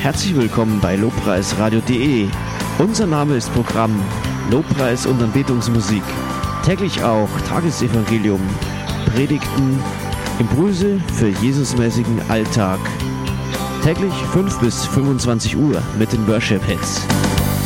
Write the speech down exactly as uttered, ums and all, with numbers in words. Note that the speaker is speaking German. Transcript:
Herzlich willkommen bei lobpreisradio punkt de. Unser Name ist Programm Lobpreis und Anbetungsmusik. Täglich auch Tagesevangelium, Predigten, Impulse für Jesusmäßigen Alltag. Täglich fünf bis fünfundzwanzig Uhr mit den Worship Hits.